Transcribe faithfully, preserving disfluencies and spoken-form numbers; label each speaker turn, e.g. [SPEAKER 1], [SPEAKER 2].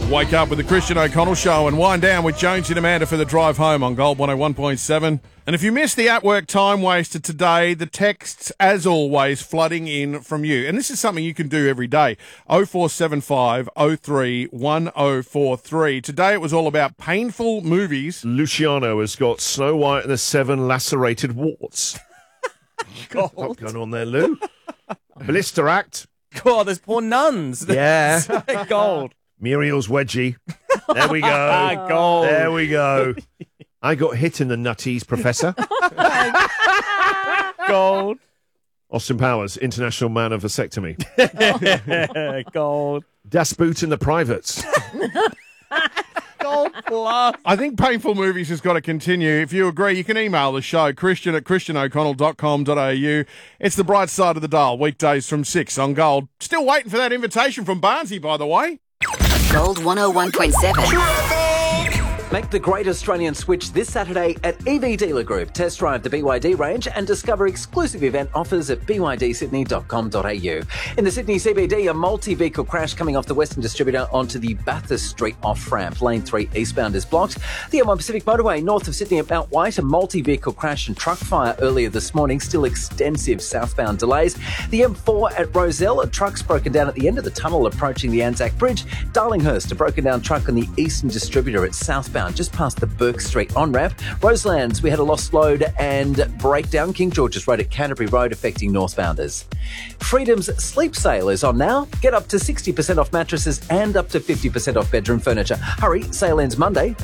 [SPEAKER 1] Wake up with the Christian O'Connell Show and wind down with Jonesy and Amanda for the drive home on Gold one oh one point seven. And if you missed the at-work time waster today, the texts, as always, flooding in from you. And this is something you can do every day. oh four seven five oh three one oh four three. Today it was all about painful movies.
[SPEAKER 2] Luciano has got Snow White and the Seven Lacerated Warts. What's going on there, Lou? Blister Act.
[SPEAKER 3] God, there's poor nuns.
[SPEAKER 2] Yeah.
[SPEAKER 3] Gold.
[SPEAKER 2] Muriel's Wedgie. There we go.
[SPEAKER 3] Gold.
[SPEAKER 2] There we go. I got hit in the nutties, Professor.
[SPEAKER 3] Gold.
[SPEAKER 2] Austin Powers, International Man of Vasectomy.
[SPEAKER 3] Gold.
[SPEAKER 2] Das Boot in the Privates.
[SPEAKER 3] Gold plus.
[SPEAKER 1] I think painful movies has got to continue. If you agree, you can email the show, Christian at christian o'connell dot com dot a u. It's the bright side of the dial, weekdays from six on Gold. Still waiting for that invitation from Barnsey, by the way.
[SPEAKER 4] Gold one oh one point seven.
[SPEAKER 5] Make the great Australian switch this Saturday at E V Dealer Group. Test drive the B Y D range and discover exclusive event offers at b y d sydney dot com dot a u. In the Sydney C B D, a multi-vehicle crash coming off the Western Distributor onto the Bathurst Street off-ramp. Lane three eastbound is blocked. The M one Pacific Motorway north of Sydney at Mount White, a multi-vehicle crash and truck fire earlier this morning. Still extensive southbound delays. The M four at Roselle, a truck's broken down at the end of the tunnel approaching the Anzac Bridge. Darlinghurst, a broken down truck on the Eastern Distributor at southbound just past the Burke Street on-ramp. Roselands, we had a lost load and breakdown. King George's Road at Canterbury Road affecting northbounders. Freedom's sleep sale is on now. Get up to sixty percent off mattresses and up to fifty percent off bedroom furniture. Hurry, sale ends Monday.